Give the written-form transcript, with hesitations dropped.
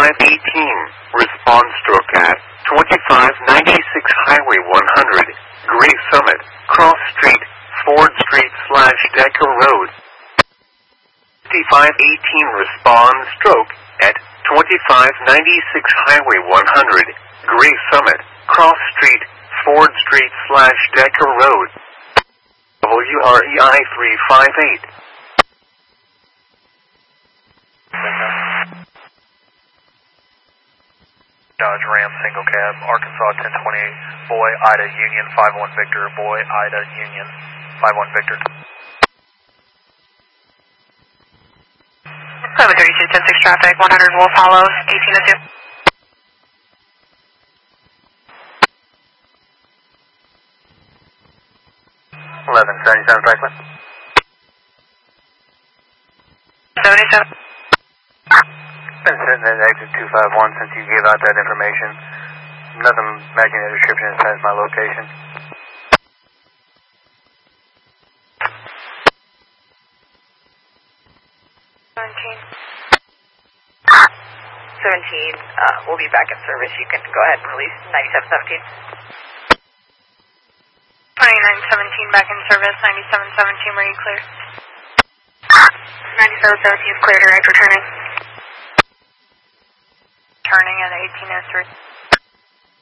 5518, respond stroke at 2596 Highway 100, Gray Summit, Cross Street, Ford Street / Decker Road. 5518, respond stroke at 2596 Highway 100, Gray Summit, Cross Street, Ford Street / Decker Road. WREI 358. Dodge Ram single cab, Arkansas 1028, Boy Ida Union 51 Victor, Boy Ida Union 51 Victor. 732-10-6 traffic, 100 Wolf Hollow, 1802. Franklin. 77. Been sitting at exit 251 since you gave out that information. Nothing matching the description as far as my location. 17, we'll be back in service. You can go ahead and release 9717. 2917 back in service, 9717, were you clear? 9717 is clear, direct returning. Turning at 1803.